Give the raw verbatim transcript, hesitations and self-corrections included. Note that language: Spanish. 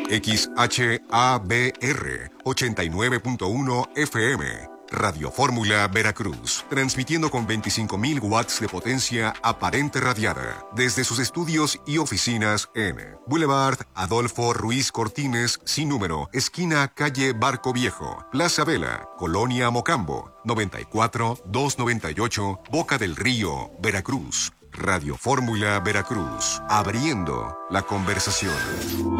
X H A B R ochenta y nueve punto uno F M. Radio Fórmula Veracruz, transmitiendo con veinticinco mil watts de potencia aparente radiada desde sus estudios y oficinas en Boulevard Adolfo Ruiz Cortines, sin número, esquina calle Barco Viejo, Plaza Vela, Colonia Mocambo, noventa y cuatro mil doscientos noventa y ocho, Boca del Río, Veracruz. Radio Fórmula Veracruz, abriendo la conversación.